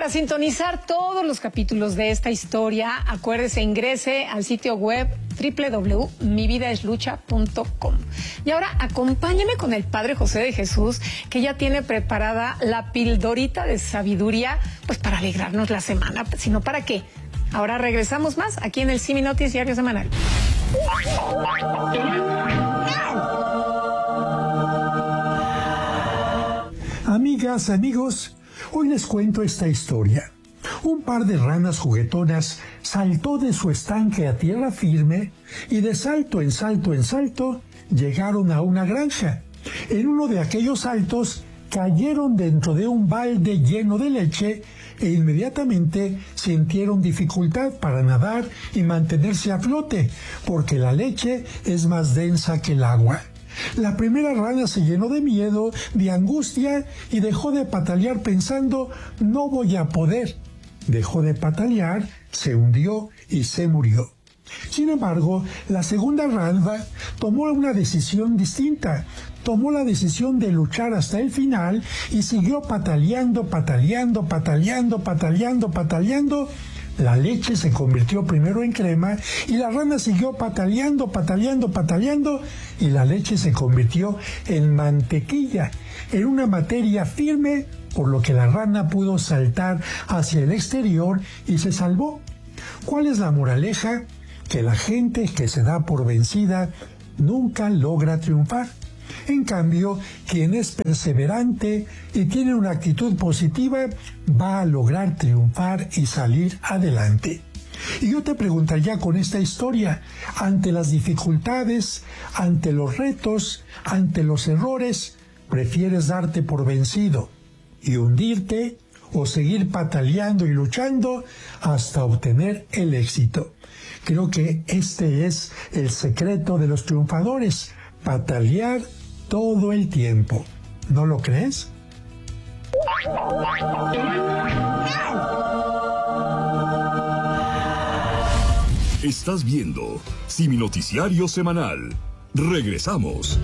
para sintonizar todos los capítulos de esta historia, acuérdese, ingrese al sitio web www.mividaeslucha.com. Y ahora acompáñeme con el Padre José de Jesús, que ya tiene preparada la pildorita de sabiduría, pues para alegrarnos la semana, sino para qué. Ahora regresamos más aquí en el Simi Noticiario Semanal. Amigas, amigos, hoy les cuento esta historia. Un par de ranas juguetonas saltó de su estanque a tierra firme y de salto en salto en salto llegaron a una granja. En uno de aquellos saltos cayeron dentro de un balde lleno de leche e inmediatamente sintieron dificultad para nadar y mantenerse a flote, porque la leche es más densa que el agua. La primera rana se llenó de miedo, de angustia y dejó de patalear pensando, no voy a poder. Dejó de patalear, se hundió y se murió. Sin embargo, la segunda rana tomó una decisión distinta. Tomó la decisión de luchar hasta el final y siguió pataleando. La leche se convirtió primero en crema y la rana siguió pataleando y la leche se convirtió en mantequilla, en una materia firme, por lo que la rana pudo saltar hacia el exterior y se salvó. ¿Cuál es la moraleja? Que la gente que se da por vencida nunca logra triunfar. En cambio, quien es perseverante y tiene una actitud positiva va a lograr triunfar y salir adelante. Y yo te preguntaría con esta historia, ante las dificultades, ante los retos, ante los errores, ¿prefieres darte por vencido y hundirte o seguir pataleando y luchando hasta obtener el éxito? Creo que este es el secreto de los triunfadores, patalear todo el tiempo. ¿No lo crees? Estás viendo Simi Noticiario Semanal. Regresamos.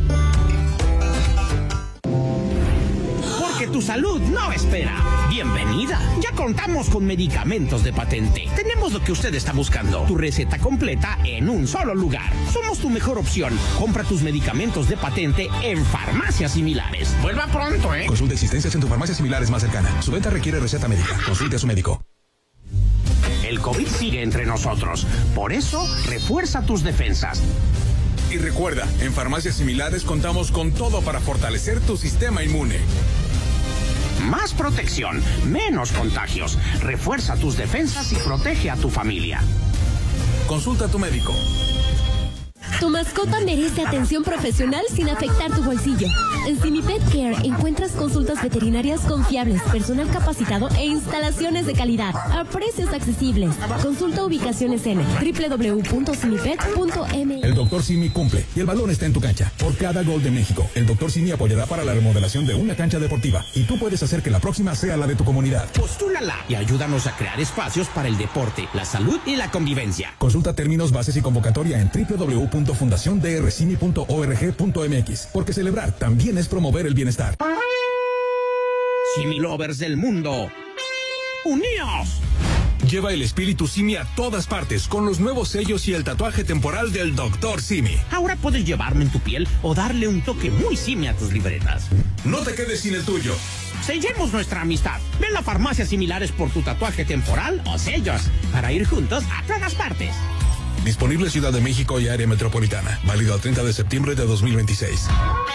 Porque tu salud no espera. Bienvenida. Ya contamos con medicamentos de patente. Tenemos lo que usted está buscando. Tu receta completa en un solo lugar. Somos tu mejor opción. Compra tus medicamentos de patente en farmacias similares. Vuelva pronto, ¿eh? Consulta existencias en tu farmacia similares más cercana. Su venta requiere receta médica. Consulte a su médico. El COVID sigue entre nosotros. Por eso, refuerza tus defensas. Y recuerda, en farmacias similares contamos con todo para fortalecer tu sistema inmune. Más protección, menos contagios. Refuerza tus defensas y protege a tu familia. Consulta a tu médico. Tu mascota merece atención profesional sin afectar tu bolsillo. En Simi Pet Care encuentras consultas veterinarias confiables, personal capacitado e instalaciones de calidad a precios accesibles. Consulta ubicaciones en www.simipet.mx. El Dr. Simi cumple y el balón está en tu cancha. Por cada gol de México, el Dr. Simi apoyará para la remodelación de una cancha deportiva y tú puedes hacer que la próxima sea la de tu comunidad. Postúlala y ayúdanos a crear espacios para el deporte, la salud y la convivencia. Consulta términos, bases y convocatoria en www.fundaciondrcimi.org.mx, porque celebrar también es promover el bienestar. Simi Lovers del mundo, ¡uníos! Lleva el espíritu Simi a todas partes con los nuevos sellos y el tatuaje temporal del Dr. Simi. Ahora puedes llevarlo en tu piel o darle un toque muy Simi a tus libretas. No te quedes sin el tuyo. Sellemos nuestra amistad. Ven a farmacias similares por tu tatuaje temporal o sellos para ir juntos a todas partes. Disponible Ciudad de México y área metropolitana. Válido al 30 de septiembre de 2026.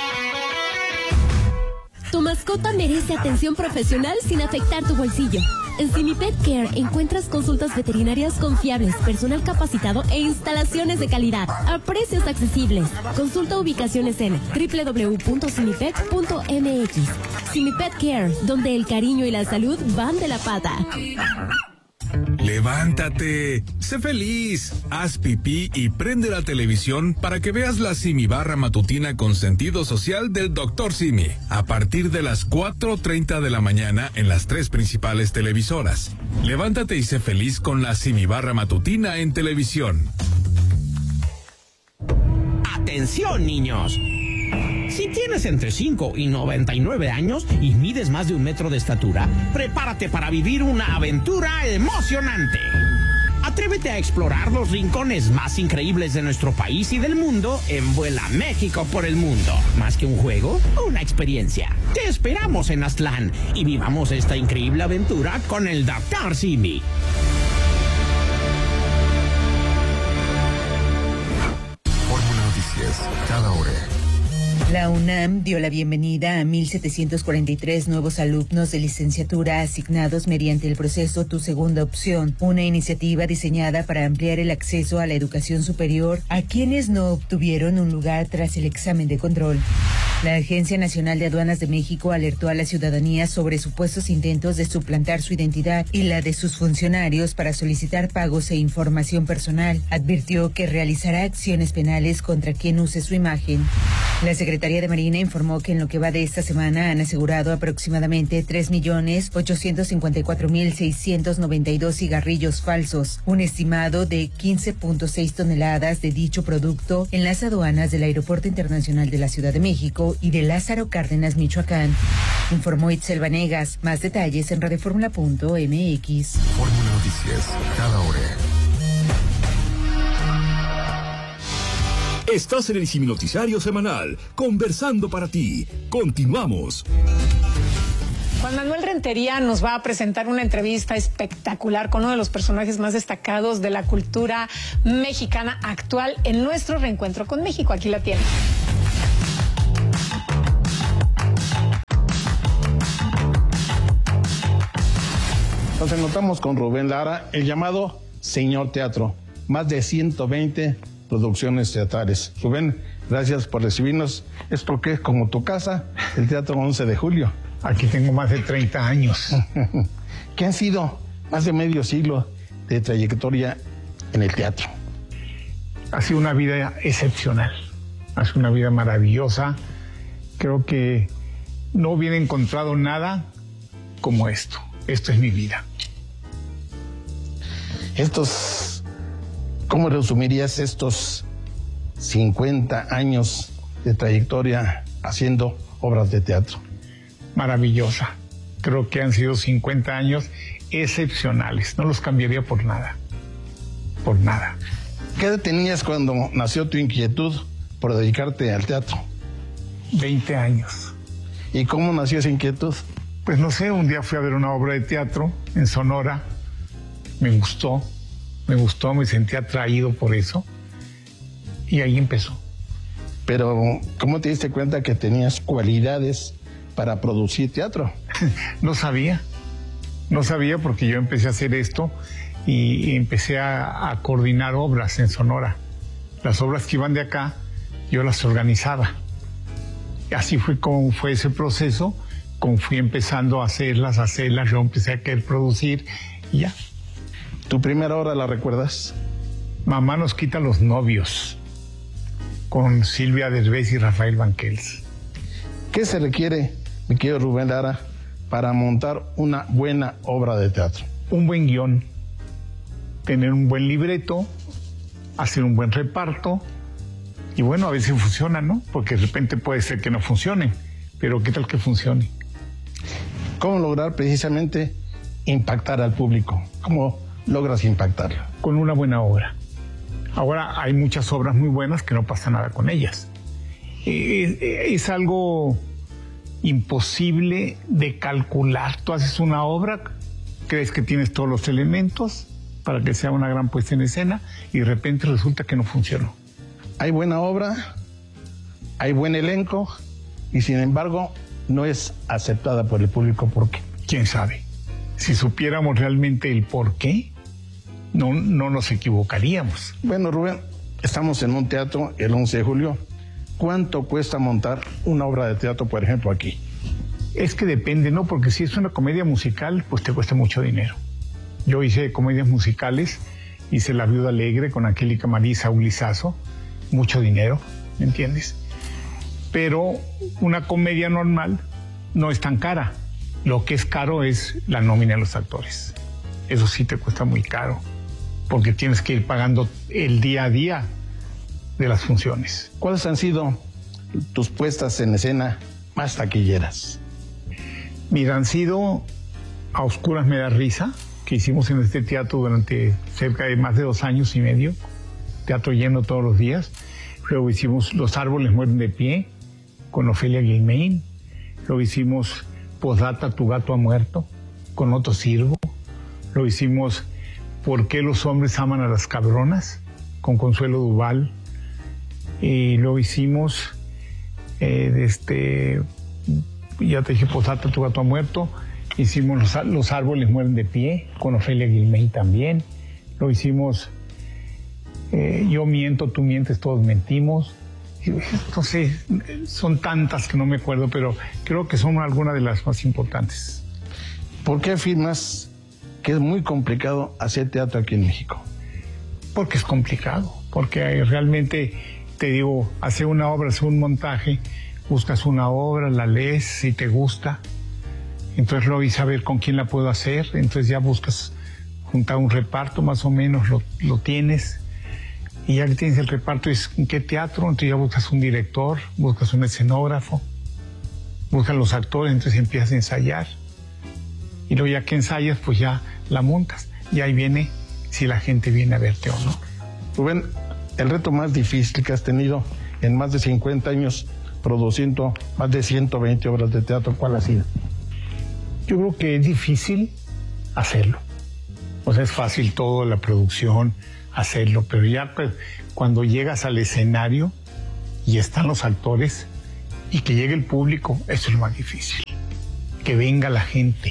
Tu mascota merece atención profesional sin afectar tu bolsillo. En Simi Pet Care encuentras consultas veterinarias confiables, personal capacitado e instalaciones de calidad a precios accesibles. Consulta ubicaciones en www.simipet.mx. Simi Pet Care, donde el cariño y la salud van de la pata. Levántate, sé feliz, haz pipí y prende la televisión para que veas la Simi Barra matutina con sentido social del Dr. Simi, a partir de las 4:30 de la mañana en las 3 principales televisoras. Levántate y sé feliz con la Simi Barra matutina en televisión. ¡Atención, niños! Si tienes entre 5 y 99 años y mides más de 1 metro de estatura, prepárate para vivir una aventura emocionante. Atrévete a explorar los rincones más increíbles de nuestro país y del mundo en Vuela México por el Mundo. Más que un juego, una experiencia. Te esperamos en Aztlán y vivamos esta increíble aventura con el Dr. Simi. Fórmula Noticias, cada hora. La UNAM dio la bienvenida a 1,743 nuevos alumnos de licenciatura asignados mediante el proceso Tu Segunda Opción, una iniciativa diseñada para ampliar el acceso a la educación superior a quienes no obtuvieron un lugar tras el examen de control. La Agencia Nacional de Aduanas de México alertó a la ciudadanía sobre supuestos intentos de suplantar su identidad y la de sus funcionarios para solicitar pagos e información personal. Advirtió que realizará acciones penales contra quien use su imagen. La Secretaría de Marina informó que en lo que va de esta semana han asegurado aproximadamente 3.854.692 cigarrillos falsos, un estimado de 15.6 toneladas de dicho producto en las aduanas del Aeropuerto Internacional de la Ciudad de México y de Lázaro Cárdenas, Michoacán. Informó Itzel Vanegas. Más detalles en radioformula.mx. Fórmula Noticias, cada hora. Estás en el Simi Noticiario Semanal, conversando para ti. Continuamos. Juan Manuel Rentería nos va a presentar una entrevista espectacular con uno de los personajes más destacados de la cultura mexicana actual en nuestro reencuentro con México. Aquí la tiene. Nos encontramos con Rubén Lara, el llamado Señor Teatro. Más de 120 producciones teatrales. Rubén, gracias por recibirnos. Es porque es como tu casa, el Teatro 11 de Julio. Aquí tengo más de 30 años. ¿Qué han sido más de medio siglo de trayectoria en el teatro? Ha sido una vida excepcional. Ha sido una vida maravillosa. Creo que no hubiera encontrado nada como esto. Esto es mi vida. ¿Cómo resumirías estos 50 años de trayectoria haciendo obras de teatro? Maravillosa. Creo que han sido 50 años excepcionales. No los cambiaría por nada. Por nada. ¿Qué edad tenías cuando nació tu inquietud por dedicarte al teatro? 20 años. ¿Y cómo nació esa inquietud? Pues no sé, un día fui a ver una obra de teatro en Sonora. Me gustó, me sentí atraído por eso. Y ahí empezó. Pero, ¿cómo te diste cuenta que tenías cualidades para producir teatro? No sabía porque yo empecé a hacer esto y empecé a coordinar obras en Sonora. Las obras que iban de acá, yo las organizaba. Así fue como fue ese proceso, como fui empezando a hacerlas, yo empecé a querer producir y ya. ¿Tu primera obra la recuerdas? Mamá nos quita los novios, con Silvia Derbez y Rafael Banquels. ¿Qué se requiere, mi querido Rubén Lara, para montar una buena obra de teatro? Un buen guión, tener un buen libreto, hacer un buen reparto, y bueno, a veces funciona, ¿no? Porque de repente puede ser que no funcione, pero ¿qué tal que funcione? ¿Cómo lograr precisamente impactar al público? ¿Cómo logras impactarlo? Con una buena obra. Ahora hay muchas obras muy buenas que no pasa nada con ellas. Es algo imposible de calcular. Tú haces una obra, crees que tienes todos los elementos para que sea una gran puesta en escena y de repente resulta que no funcionó. Hay buena obra, hay buen elenco y sin embargo no es aceptada por el público. ¿Por qué? ¿Quién sabe? Si supiéramos realmente el por qué, no nos equivocaríamos. Bueno, Rubén, estamos en un teatro el 11 de julio. ¿Cuánto cuesta montar una obra de teatro, por ejemplo, aquí? Es que depende, ¿no? Porque si es una comedia musical, pues te cuesta mucho dinero. Yo hice comedias musicales, hice La Viuda Alegre con Angélica María y Saúl Lizazo, mucho dinero, ¿me entiendes? Pero una comedia normal no es tan cara. Lo que es caro es la nómina de los actores. Eso sí te cuesta muy caro, porque tienes que ir pagando el día a día de las funciones. ¿Cuáles han sido tus puestas en escena más taquilleras? Mira, han sido A Oscuras me da risa, que hicimos en este teatro durante cerca de más de 2 años y medio, teatro lleno todos los días. Luego hicimos Los árboles mueren de pie, con Ofelia Guilmain. Luego hicimos Posdata, tu gato ha muerto, con Otto Sirgo. Luego hicimos ¿Por qué los hombres aman a las cabronas?, con Consuelo Duval. Y luego hicimos, ya te dije, Posdata, tu gato ha muerto. Hicimos Los árboles mueren de pie, con Ofelia Guilmain también. Luego hicimos Yo miento, tú mientes, todos mentimos. Entonces, son tantas que no me acuerdo, pero creo que son algunas de las más importantes. ¿Por qué afirmas que es muy complicado hacer teatro aquí en México? Porque es complicado, porque realmente, te digo, hacer una obra, hacer un montaje, buscas una obra, la lees, si te gusta, entonces luego y saber con quién la puedo hacer, entonces ya buscas juntar un reparto, más o menos lo tienes, y ya que tienes el reparto, es ¿en qué teatro? Entonces ya buscas un director, buscas un escenógrafo, buscas los actores, entonces empiezas a ensayar, y luego ya que ensayas, pues ya la montas, y ahí viene si la gente viene a verte o no. Rubén, el reto más difícil que has tenido en más de 50 años produciendo más de 120 obras de teatro, ¿cuál ha sido? Yo creo que es difícil hacerlo. O sea, es fácil todo, la producción, hacerlo, pero ya pues, cuando llegas al escenario y están los actores y que llegue el público, eso es lo más difícil. Que venga la gente.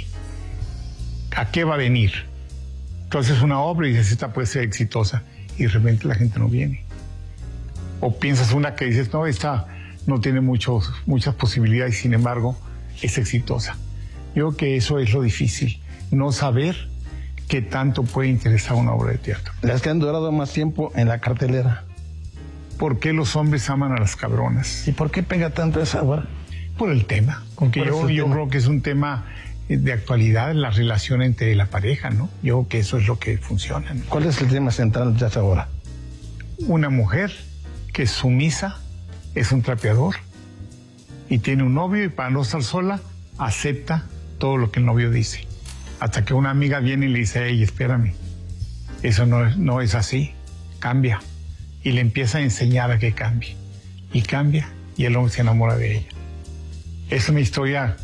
¿A qué va a venir? Entonces una obra y dices, esta puede ser exitosa, y de repente la gente no viene. O piensas una que dices, no, esta no tiene muchas posibilidades, sin embargo, es exitosa. Yo creo que eso es lo difícil, no saber qué tanto puede interesar una obra de teatro. Las que han durado más tiempo en la cartelera. ¿Por qué los hombres aman a las cabronas? ¿Y por qué pega tanto esa obra? Por el tema, porque yo creo que es un tema de actualidad, la relación entre la pareja, ¿no? Yo creo que eso es lo que funciona, ¿no? ¿Cuál es el tema central de esa obra? Una mujer que es sumisa, es un trapeador y tiene un novio, y para no estar sola acepta todo lo que el novio dice, hasta que una amiga viene y le dice, hey, espérame, eso no es así, cambia, y le empieza a enseñar a que cambie, y cambia, y el hombre se enamora de ella. Es una historia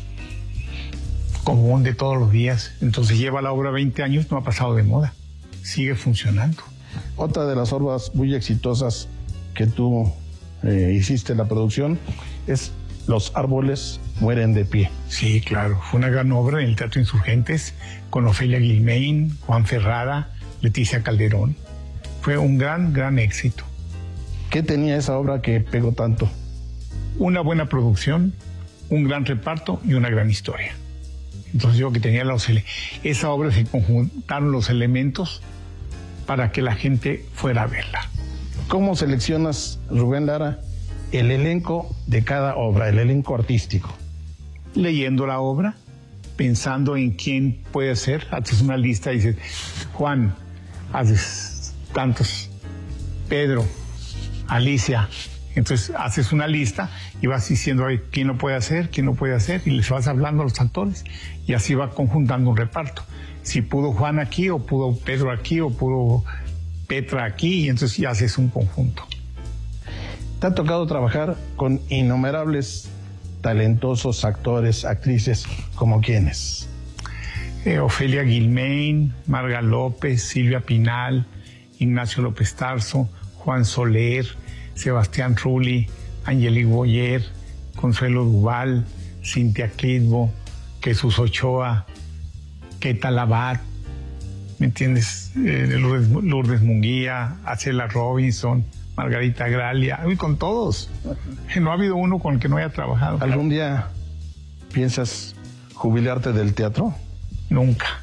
común de todos los días, entonces lleva la obra 20 años, no ha pasado de moda, sigue funcionando. Otra de las obras muy exitosas que tú hiciste en la producción es Los árboles mueren de pie. Sí, claro, fue una gran obra en el Teatro Insurgentes, con Ofelia Guilmain, Juan Ferrara, Leticia Calderón. Fue un gran éxito. ¿Qué tenía esa obra que pegó tanto? Una buena producción, un gran reparto y una gran historia. Entonces yo que tenía esa obra, se conjuntaron los elementos para que la gente fuera a verla. ¿Cómo seleccionas, Rubén Lara, el elenco de cada obra, el elenco artístico? Leyendo la obra, pensando en quién puede ser, haces una lista y dices, Juan, haces tantos, Pedro, Alicia. Entonces haces una lista y vas diciendo quién lo puede hacer, y les vas hablando a los actores, y así va conjuntando un reparto. Si pudo Juan aquí, o pudo Pedro aquí, o pudo Petra aquí, y entonces ya haces un conjunto. Te ha tocado trabajar con innumerables talentosos actores, actrices, ¿como quiénes? Ofelia Guilmain, Marga López, Silvia Pinal, Ignacio López Tarso, Juan Soler, Sebastián Rulli, Angelique Boyer, Consuelo Duval, Cintia Clitbo, Jesús Ochoa, Keta Labat, ¿me entiendes? Lourdes Munguía, Acela Robinson, Margarita Gralia, y con todos. No ha habido uno con el que no haya trabajado. ¿Algún día piensas jubilarte del teatro? Nunca.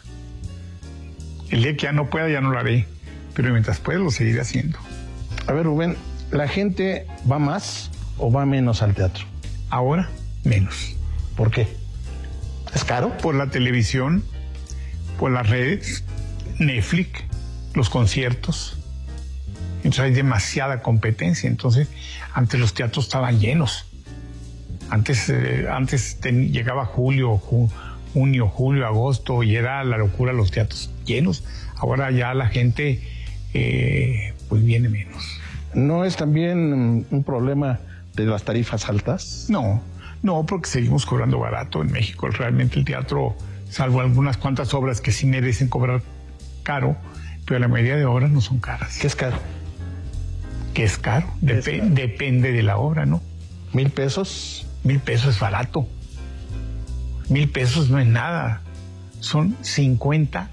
El día que ya no pueda, ya no lo haré, pero mientras pueda lo seguiré haciendo. A ver, Rubén, ¿la gente va más o va menos al teatro? Ahora, menos. ¿Por qué? ¿Es caro? Por la televisión, por las redes, Netflix, los conciertos. Entonces hay demasiada competencia. Entonces, antes los teatros estaban llenos. Antes llegaba junio, julio, agosto, y era la locura los teatros llenos. Ahora ya la gente pues viene menos. ¿No es también un problema de las tarifas altas? No, porque seguimos cobrando barato en México. Realmente el teatro, salvo algunas cuantas obras que sí merecen cobrar caro, pero la mayoría de obras no son caras. ¿Qué es caro? ¿Qué es caro? Depende de la obra, ¿no? ¿1,000 pesos? 1,000 pesos es barato. 1,000 pesos no es nada. Son $50.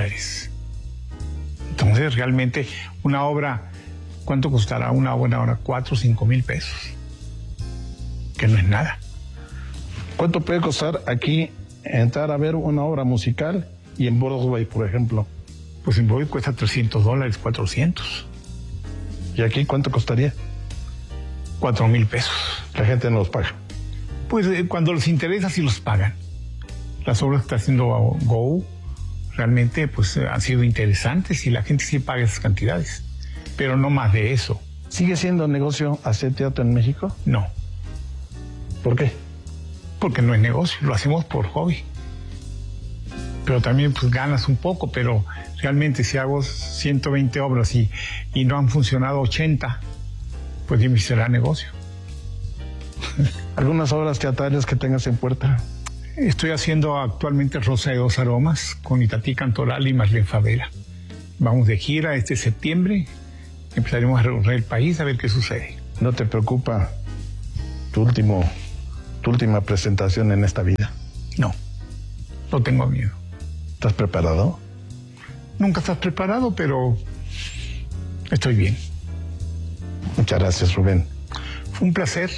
Entonces, realmente, una obra, ¿cuánto costará una buena obra? 4 o 5 mil pesos. Que no es nada. ¿Cuánto puede costar aquí entrar a ver una obra musical y en Broadway, por ejemplo? Pues en Broadway cuesta $300, 400. ¿Y aquí cuánto costaría? 4,000 pesos. La gente no los paga. Pues cuando les interesa sí los pagan. Las obras que está haciendo Go realmente pues han sido interesantes y la gente sí paga esas cantidades, pero no más de eso. ¿Sigue siendo negocio hacer teatro en México? No. ¿Por qué? Porque no es negocio, lo hacemos por hobby. Pero también pues ganas un poco, pero realmente si hago 120 obras y no han funcionado 80, pues dime si será negocio. ¿Algunas obras teatrales que tengas en puerta? Estoy haciendo actualmente Rosa de dos Aromas con Itatí Cantoral y Marlene Favela. Vamos de gira este septiembre, empezaremos a recorrer el país a ver qué sucede. ¿No te preocupa tu última presentación en esta vida? No tengo miedo. ¿Estás preparado? Nunca estás preparado, pero estoy bien. Muchas gracias, Rubén. Fue un placer.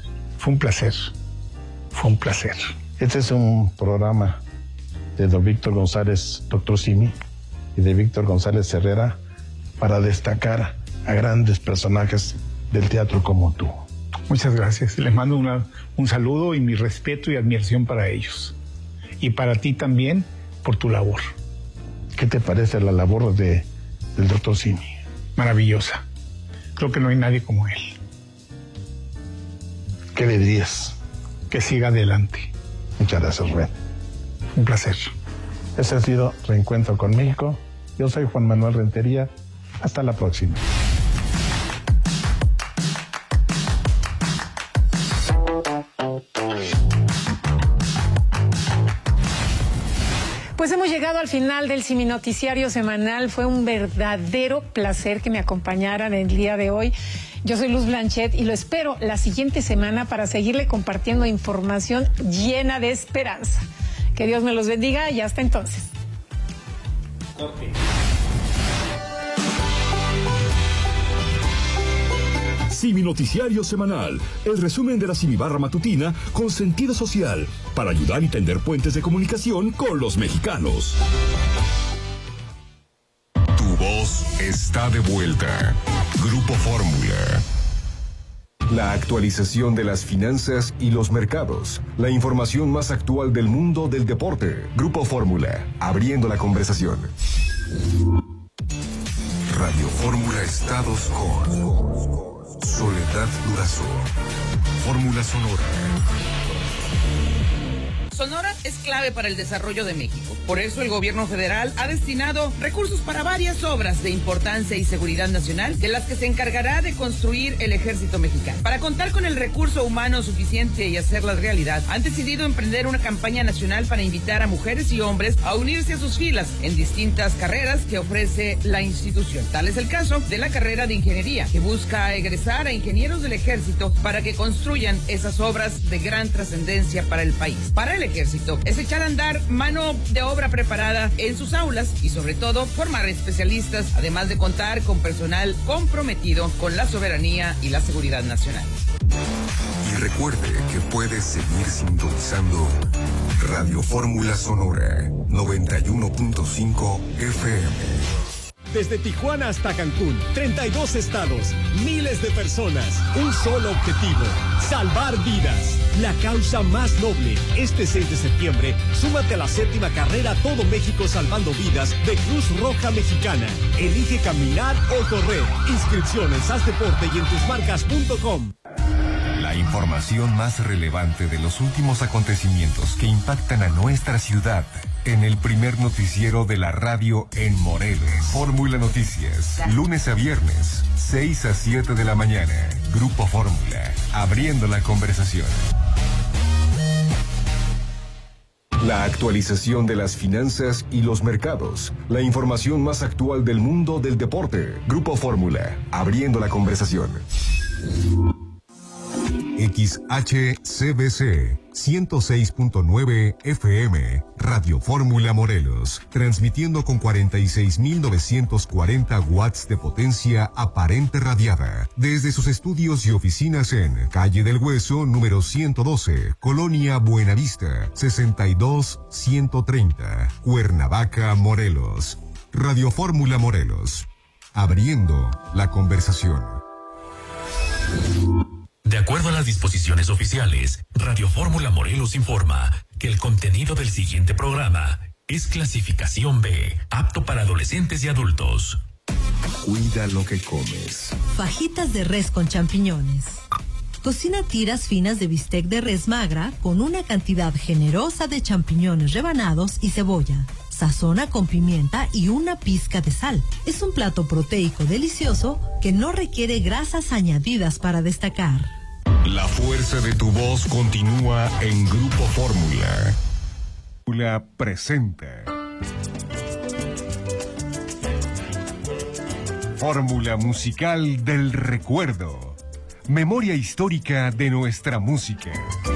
Este es un programa de don Víctor González, doctor Simi, y de Víctor González Herrera para destacar a grandes personajes del teatro como tú. Muchas gracias. Les mando un saludo y mi respeto y admiración para ellos. Y para ti también por tu labor. ¿Qué te parece la labor del doctor Simi? Maravillosa. Creo que no hay nadie como él. ¿Qué le dirías? Que siga adelante. Muchas gracias, Rubén. Un placer. Este ha sido Reencuentro con México. Yo soy Juan Manuel Rentería. Hasta la próxima. Pues hemos llegado al final del Simi Noticiario Semanal. Fue un verdadero placer que me acompañaran el día de hoy. Yo soy Luz Blanchet y lo espero la siguiente semana para seguirle compartiendo información llena de esperanza. Que Dios me los bendiga y hasta entonces. Simi Noticiario Semanal, el resumen de la Simibarra Matutina con sentido social, para ayudar y tender puentes de comunicación con los mexicanos. Tu voz está de vuelta. Grupo Fórmula. La actualización de las finanzas y los mercados. La información más actual del mundo del deporte. Grupo Fórmula, abriendo la conversación. Radio Fórmula Estados con Soledad Durazo. Fórmula Sonora. Sonora es clave para el desarrollo de México. Por eso el gobierno federal ha destinado recursos para varias obras de importancia y seguridad nacional, de las que se encargará de construir el ejército mexicano. Para contar con el recurso humano suficiente y hacerlas realidad, han decidido emprender una campaña nacional para invitar a mujeres y hombres a unirse a sus filas en distintas carreras que ofrece la institución. Tal es el caso de la carrera de ingeniería, que busca egresar a ingenieros del ejército para que construyan esas obras de gran trascendencia para el país. Para el ejército es echar a andar mano de obra preparada en sus aulas y sobre todo formar especialistas, además de contar con personal comprometido con la soberanía y la seguridad nacional. Y recuerde que puede seguir sintonizando Radio Fórmula Sonora 91.5 FM. Desde Tijuana hasta Cancún, 32 estados, miles de personas, un solo objetivo: salvar vidas. la causa más noble. Este 6 de septiembre, súmate a la 7ª carrera Todo México Salvando Vidas de Cruz Roja Mexicana. Elige caminar o correr. Inscripciones, haz deporte y en tusmarcas.com. La información más relevante de los últimos acontecimientos que impactan a nuestra ciudad en el primer noticiero de la radio en Morelos. Fórmula Noticias, lunes a viernes, 6 a 7 de la mañana. Grupo Fórmula, abriendo la conversación. La actualización de las finanzas y los mercados. La información más actual del mundo del deporte. Grupo Fórmula, abriendo la conversación. XHCBC 106.9 FM, Radio Fórmula Morelos, transmitiendo con 46.940 watts de potencia aparente radiada, desde sus estudios y oficinas en Calle del Hueso, número 112, Colonia Buenavista, 62-130, Cuernavaca, Morelos. Radio Fórmula Morelos, abriendo la conversación. De acuerdo a las disposiciones oficiales, Radio Fórmula Morelos informa que el contenido del siguiente programa es clasificación B, apto para adolescentes y adultos. Cuida lo que comes. Fajitas de res con champiñones. Cocina tiras finas de bistec de res magra con una cantidad generosa de champiñones rebanados y cebolla. Sazona con pimienta y una pizca de sal. Es un plato proteico delicioso que no requiere grasas añadidas para destacar. La fuerza de tu voz continúa en Grupo Fórmula. Fórmula presenta Fórmula musical del recuerdo. Memoria histórica de nuestra música.